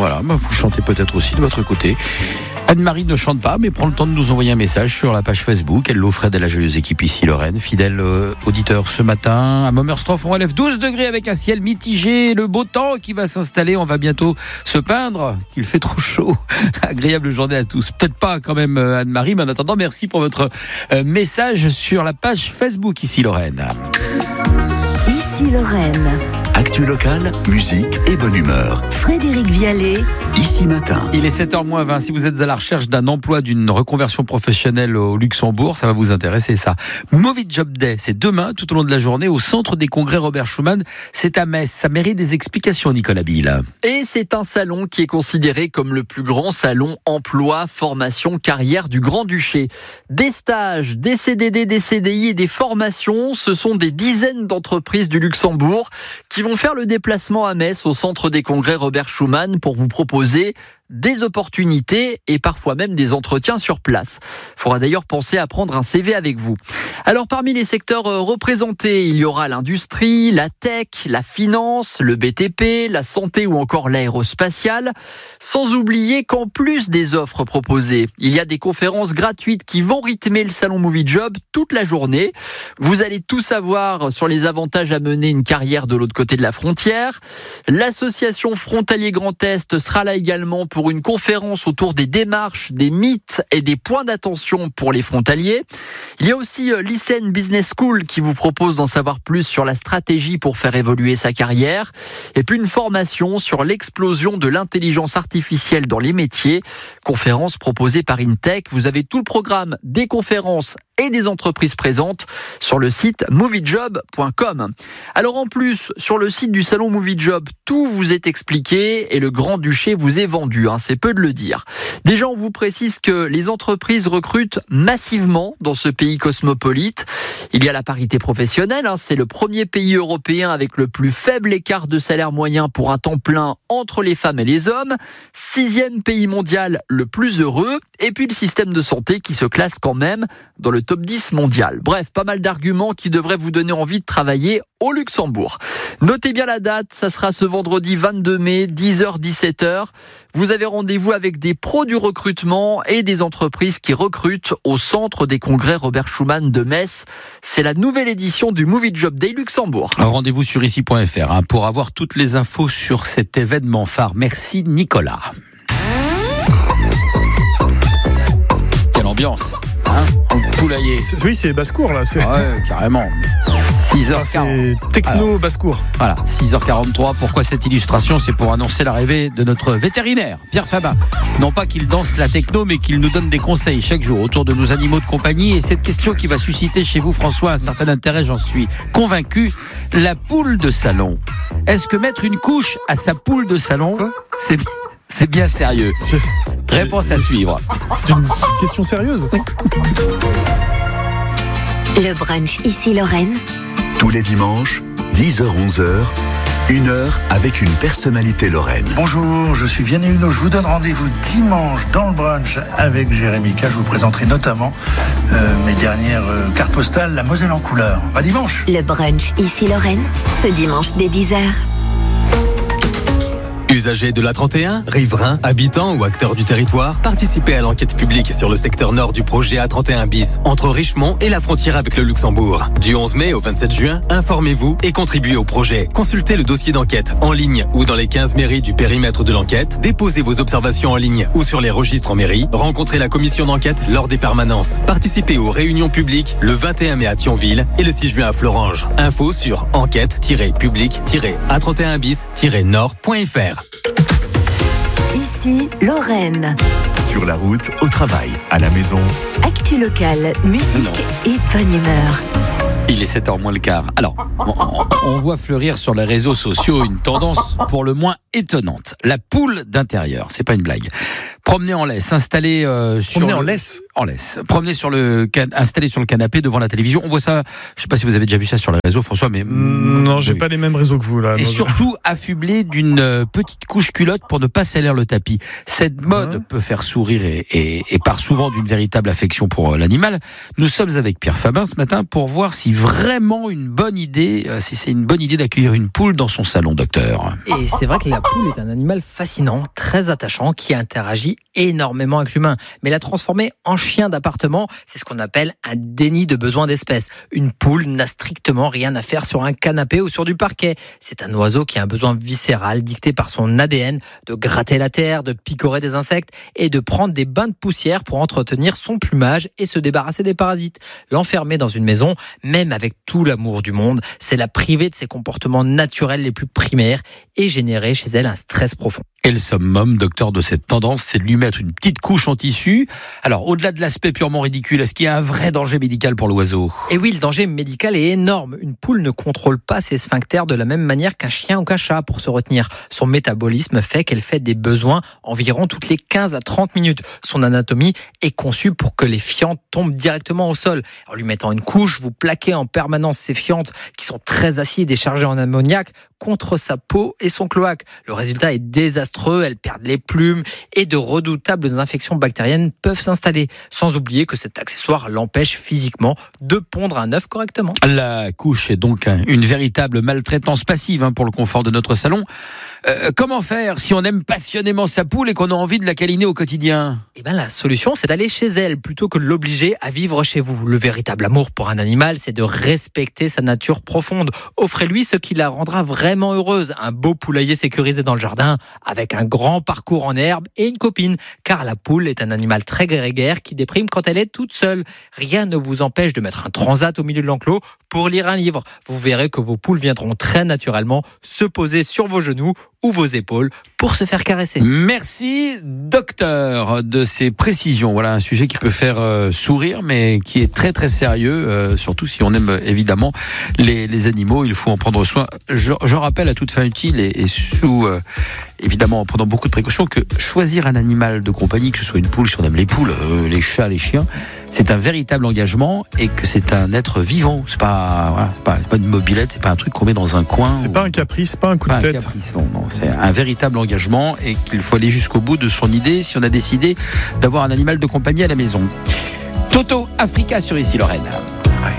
Voilà, vous chantez peut-être aussi de votre côté. Anne-Marie ne chante pas, mais prend le temps de nous envoyer un message sur la page Facebook. Elle l'offrait à la joyeuse équipe ici, Lorraine. Fidèle auditeur ce matin. À Momerstroff, on relève 12 degrés avec un ciel mitigé. Le beau temps qui va s'installer. On va bientôt se plaindre qu'il fait trop chaud. Agréable journée à tous. Peut-être pas quand même Anne-Marie, mais en attendant, merci pour votre message sur la page Facebook ici, Lorraine. Ici Lorraine. Actu locale, musique et bonne humeur. Frédéric Vialet. Ici matin. Il est 7h moins 20. Si vous êtes à la recherche d'un emploi, d'une reconversion professionnelle au Luxembourg, ça va vous intéresser ça. Movie Job Day, c'est demain, tout au long de la journée, au centre des congrès Robert Schuman. C'est à Metz. Ça mérite des explications, Nicolas Bill. Et c'est un salon qui est considéré comme le plus grand salon emploi, formation, carrière du Grand-Duché. Des stages, des CDD, des CDI et des formations, ce sont des dizaines d'entreprises du Luxembourg qui vont faire le déplacement à Metz au centre des congrès Robert Schuman pour vous proposer des opportunités et parfois même des entretiens sur place. Il faudra d'ailleurs penser à prendre un CV avec vous. Alors parmi les secteurs représentés, il y aura l'industrie, la tech, la finance, le BTP, la santé ou encore l'aérospatiale. Sans oublier qu'en plus des offres proposées, il y a des conférences gratuites qui vont rythmer le salon Movie Job toute la journée. Vous allez tout savoir sur les avantages à mener une carrière de l'autre côté de la frontière. L'association Frontalier Grand Est sera là également pour une conférence autour des démarches, des mythes et des points d'attention pour les frontaliers. Il y a aussi l'ICN Business School qui vous propose d'en savoir plus sur la stratégie pour faire évoluer sa carrière. Et puis une formation sur l'explosion de l'intelligence artificielle dans les métiers. Conférence proposée par Intech. Vous avez tout le programme des conférences et des entreprises présentes sur le site moviejob.com. Alors en plus, sur le site du salon Movie Job, tout vous est expliqué et le Grand-Duché vous est vendu, c'est peu de le dire. Déjà, on vous précise que les entreprises recrutent massivement dans ce pays cosmopolite. Il y a la parité professionnelle, c'est le premier pays européen avec le plus faible écart de salaire moyen pour un temps plein entre les femmes et les hommes. 6e pays mondial le plus heureux. Et puis le système de santé qui se classe quand même dans le top 10 mondial. Bref, pas mal d'arguments qui devraient vous donner envie de travailler au Luxembourg. Notez bien la date, ça sera ce vendredi 22 mai, 10h-17h. Vous avez rendez-vous avec des pros du recrutement et des entreprises qui recrutent au centre des congrès Robert Schuman de Metz. C'est la nouvelle édition du Movie Job Day Luxembourg. Rendez-vous sur ici.fr pour avoir toutes les infos sur cet événement phare. Merci Nicolas. Quelle ambiance, poulailler. Oui, c'est basse-cour là. Ouais, carrément. 6h40. C'est techno basse-cour. Voilà, 6h43. Pourquoi cette illustration ? C'est pour annoncer l'arrivée de notre vétérinaire, Pierre Fabin. Non pas qu'il danse la techno, mais qu'il nous donne des conseils chaque jour autour de nos animaux de compagnie. Et cette question qui va susciter chez vous, François, un certain intérêt, j'en suis convaincu. La poule de salon. Est-ce que mettre une couche à sa poule de salon, c'est bien sérieux ? Réponse à suivre. C'est une question sérieuse. Le brunch ici Lorraine. Tous les dimanches, 10h-11h, 1 heure avec une personnalité lorraine. Bonjour, je suis Vianney Huneau. Je vous donne rendez-vous dimanche dans le brunch avec Jérémy K. Je vous présenterai notamment mes dernières cartes postales, la Moselle en couleur. À dimanche. Le brunch ici Lorraine, ce dimanche dès 10h. Usagers de l'A31, riverains, habitants ou acteurs du territoire, participez à l'enquête publique sur le secteur nord du projet A31 bis, entre Richemont et la frontière avec le Luxembourg. Du 11 mai au 27 juin, informez-vous et contribuez au projet. Consultez le dossier d'enquête en ligne ou dans les 15 mairies du périmètre de l'enquête, déposez vos observations en ligne ou sur les registres en mairie, rencontrez la commission d'enquête lors des permanences. Participez aux réunions publiques le 21 mai à Thionville et le 6 juin à Florange. Info sur enquête-public-a31 bis-nord.fr. Ici Lorraine. Sur la route, au travail, à la maison. Actu locale, musique et bonne humeur. Il est 7h moins le quart. Alors, on voit fleurir sur les réseaux sociaux une tendance pour le moins étonnante. La poule d'intérieur, c'est pas une blague. Promener en laisse, installé Promener installé sur le canapé devant la télévision. On voit ça, je sais pas si vous avez déjà vu ça sur les réseaux, François, mais... Non, j'ai pas les mêmes réseaux que vous, là. Et surtout, affublé d'une petite couche culotte pour ne pas salir le tapis. Cette mode peut faire sourire et part souvent d'une véritable affection pour l'animal. Nous sommes avec Pierre Fabin ce matin pour voir si c'est une bonne idée d'accueillir une poule dans son salon, docteur. Et c'est vrai que la La poule est un animal fascinant, très attachant, qui interagit énormément avec l'humain. Mais la transformer en chien d'appartement, c'est ce qu'on appelle un déni de besoin d'espèce. Une poule n'a strictement rien à faire sur un canapé ou sur du parquet. C'est un oiseau qui a un besoin viscéral dicté par son ADN de gratter la terre, de picorer des insectes et de prendre des bains de poussière pour entretenir son plumage et se débarrasser des parasites. L'enfermer dans une maison, même avec tout l'amour du monde, c'est la priver de ses comportements naturels les plus primaires et générer chez elle un stress profond. Et le summum, docteur, de cette tendance, c'est de lui mettre une petite couche en tissu. Alors, au-delà de l'aspect purement ridicule, est-ce qu'il y a un vrai danger médical pour l'oiseau ? Et oui, le danger médical est énorme. Une poule ne contrôle pas ses sphincters de la même manière qu'un chien ou qu'un chat pour se retenir. Son métabolisme fait qu'elle fait des besoins environ toutes les 15 à 30 minutes. Son anatomie est conçue pour que les fientes tombent directement au sol. En lui mettant une couche, vous plaquez en permanence ces fientes qui sont très acides et chargées en ammoniac contre sa peau et son cloaque. Le résultat est désastreux, elles perdent les plumes et de redoutables infections bactériennes peuvent s'installer. Sans oublier que cet accessoire l'empêche physiquement de pondre un œuf correctement. La couche est donc une véritable maltraitance passive pour le confort de notre salon. Comment faire si on aime passionnément sa poule et qu'on a envie de la câliner au quotidien ? Eh bien, la solution, c'est d'aller chez elle plutôt que de l'obliger à vivre chez vous. Le véritable amour pour un animal, c'est de respecter sa nature profonde. Offrez-lui ce qui la rendra vraiment heureuse. Un beau poulailler sécurisé dans le jardin, avec un grand parcours en herbe et une copine. Car la poule est un animal très grégaire qui déprime quand elle est toute seule. Rien ne vous empêche de mettre un transat au milieu de l'enclos pour lire un livre. Vous verrez que vos poules viendront très naturellement se poser sur vos genoux ou vos épaules pour se faire caresser. Merci, docteur, de ces précisions. Voilà un sujet qui peut faire sourire, mais qui est très très sérieux, surtout si on aime évidemment les animaux. Il faut en prendre soin. Je rappelle à toute fin utile et sous... évidemment en prenant beaucoup de précautions, que choisir un animal de compagnie, que ce soit une poule, si on aime les poules, les chats, les chiens, c'est un véritable engagement et que c'est un être vivant. C'est pas une mobilette, c'est pas un truc qu'on met dans un coin. C'est pas un caprice, pas un coup de tête. Non, c'est un véritable engagement et qu'il faut aller jusqu'au bout de son idée si on a décidé d'avoir un animal de compagnie à la maison. Toto Africa sur Ici Lorraine.